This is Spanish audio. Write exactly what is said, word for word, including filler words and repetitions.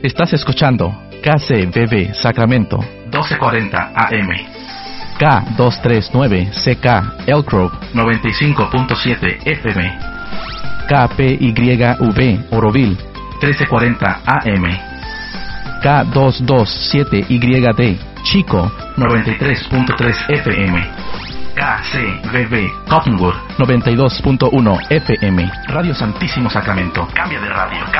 Estás escuchando K C B B Sacramento doce cuarenta A M, K doscientos treinta y nueve C K Elk Grove noventa y cinco punto siete F M, K P Y V Oroville trece cuarenta A M, K doscientos veintisiete Y D Chico noventa y tres punto tres F M, K C B B Cottonwood noventa y dos punto uno F M. Radio Santísimo Sacramento. Cambia de radio, cambia